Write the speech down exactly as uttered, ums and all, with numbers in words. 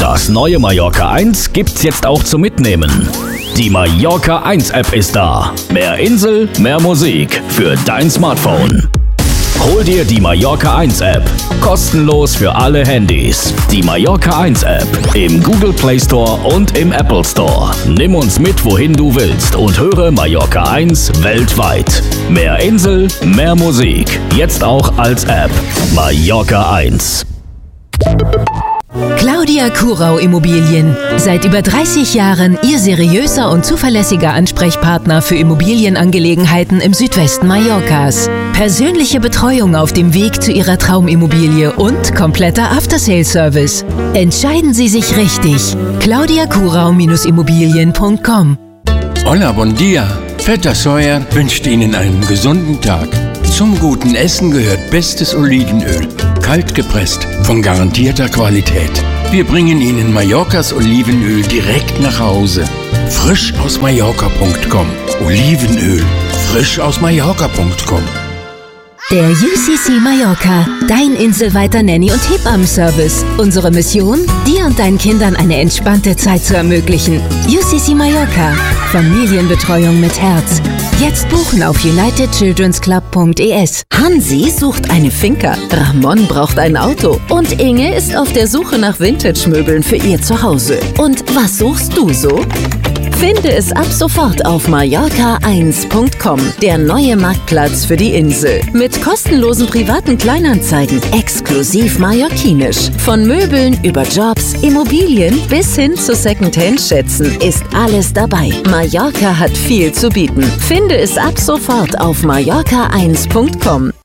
Das neue Mallorca eins gibt's jetzt auch zum Mitnehmen. Die Mallorca eins App ist da. Mehr Insel, mehr Musik für dein Smartphone. Hol dir die Mallorca eins App. Kostenlos für alle Handys. Die Mallorca eins App im Google Play Store und im Apple Store. Nimm uns mit, wohin du willst und höre Mallorca eins weltweit. Mehr Insel, mehr Musik. Jetzt auch als App. Mallorca eins. Claudia Kurau Immobilien. Seit über dreißig Jahren Ihr seriöser und zuverlässiger Ansprechpartner für Immobilienangelegenheiten im Südwesten Mallorcas. Persönliche Betreuung auf dem Weg zu Ihrer Traumimmobilie und kompletter After-Sale-Service. Entscheiden Sie sich richtig. claudia kurau Immobilien punkt com. Hola, bon dia. Vetter Sawyer wünscht Ihnen einen gesunden Tag. Zum guten Essen gehört bestes Olivenöl. Kalt gepresst, von garantierter Qualität. Wir bringen Ihnen Mallorcas Olivenöl direkt nach Hause. Frisch aus Mallorca punkt com. Olivenöl. Frisch aus Mallorca punkt com. Der U C C Mallorca, dein inselweiter Nanny- und Hebammen-Service. Unsere Mission, dir und deinen Kindern eine entspannte Zeit zu ermöglichen. U C C Mallorca, Familienbetreuung mit Herz. Jetzt buchen auf united children's club punkt e s. Hansi sucht eine Finca, Ramon braucht ein Auto und Inge ist auf der Suche nach Vintage-Möbeln für ihr Zuhause. Und was suchst du so? Finde es ab sofort auf mallorca eins punkt com, der neue Marktplatz für die Insel. Mit kostenlosen privaten Kleinanzeigen, exklusiv mallorquinisch. Von Möbeln über Jobs, Immobilien bis hin zu Secondhand-Schätzen ist alles dabei. Mallorca hat viel zu bieten. Finde es ab sofort auf mallorca eins punkt com.